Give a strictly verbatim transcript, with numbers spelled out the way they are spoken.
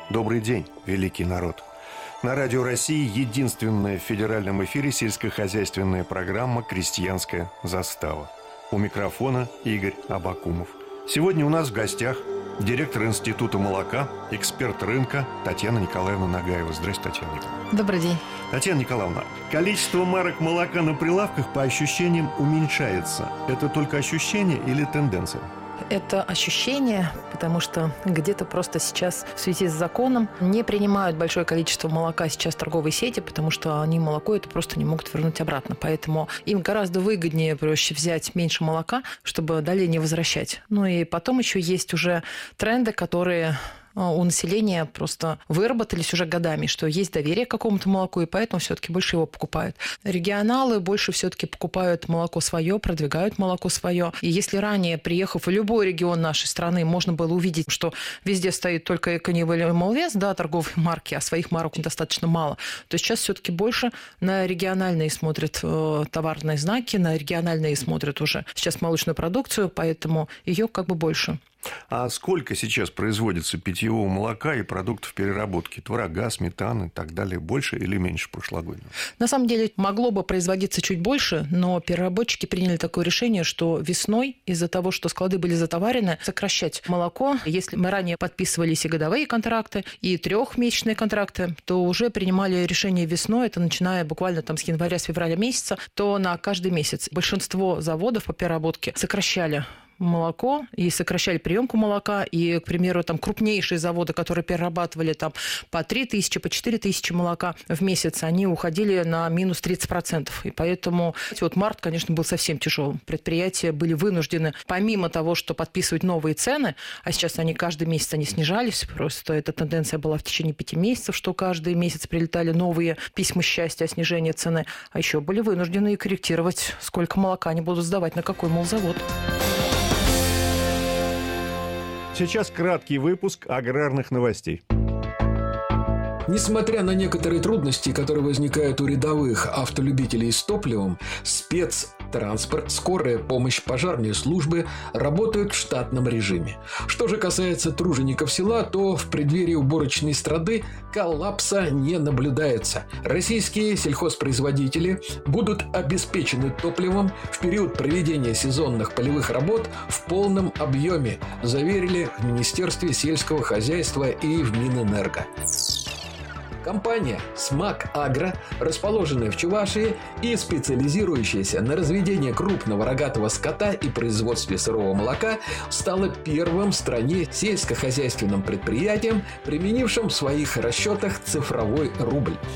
Добрый день, великий народ. На Радио России единственная в федеральном эфире сельскохозяйственная программа «Крестьянская застава». У микрофона Игорь Абакумов. Сегодня у нас в гостях директор Института молока, эксперт рынка Татьяна Николаевна Нагаева. Здравствуйте, Татьяна Николаевна. Добрый день. Татьяна Николаевна, количество марок молока на прилавках по ощущениям уменьшается. Это только ощущение или тенденция? Это ощущение, потому что где-то просто сейчас в связи с законом не принимают большое количество молока сейчас торговые сети, потому что они молоко это просто не могут вернуть обратно. Поэтому им гораздо выгоднее, проще взять меньше молока, чтобы далее не возвращать. Ну и потом еще есть уже тренды, которые у населения просто выработались уже годами, что есть доверие к какому-то молоку, и поэтому все-таки больше его покупают. Регионалы больше все-таки покупают молоко свое, продвигают молоко свое. И если ранее, приехав в любой регион нашей страны, можно было увидеть, что везде стоит только Эко-Нива Молвес, да, торговые марки, а своих марок достаточно мало, то сейчас все-таки больше на региональные смотрят э, товарные знаки, на региональные смотрят уже сейчас молочную продукцию, поэтому ее как бы больше. А сколько сейчас производится питьевого молока и продуктов переработки? Творога, сметаны и так далее. Больше или меньше прошлогоднего? На самом деле могло бы производиться чуть больше, но переработчики приняли такое решение, что весной из-за того, что склады были затоварены, сокращать молоко. Если мы ранее подписывались и годовые контракты, и трехмесячные контракты, то уже принимали решение весной, это начиная буквально там с января, с февраля месяца, то на каждый месяц большинство заводов по переработке сокращали молоко и сокращали приемку молока. И, к примеру, там крупнейшие заводы, которые перерабатывали там по три тысячи, по четыре тысячи молока в месяц, они уходили на минус тридцать процентов. И поэтому вот март, конечно, был совсем тяжелым. Предприятия были вынуждены, помимо того, что подписывать новые цены, а сейчас они каждый месяц они снижались, просто эта тенденция была в течение пяти месяцев, что каждый месяц прилетали новые письма счастья о снижении цены, а еще были вынуждены и корректировать, сколько молока они будут сдавать, на какой молзавод. Сейчас краткий выпуск аграрных новостей. Несмотря на некоторые трудности, которые возникают у рядовых автолюбителей с топливом, спецтранспорт, скорая помощь, пожарные службы работают в штатном режиме. Что же касается тружеников села, то в преддверии уборочной страды коллапса не наблюдается. Российские сельхозпроизводители будут обеспечены топливом в период проведения сезонных полевых работ в полном объеме, заверили в Министерстве сельского хозяйства и в Минэнерго. Компания «Смак Агро», расположенная в Чувашии и специализирующаяся на разведении крупного рогатого скота и производстве сырого молока, стала первым в стране сельскохозяйственным предприятием, применившим в своих расчетах цифровой рубль.